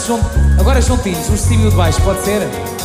agora juntinhos, o cima e o de baixo, pode ser?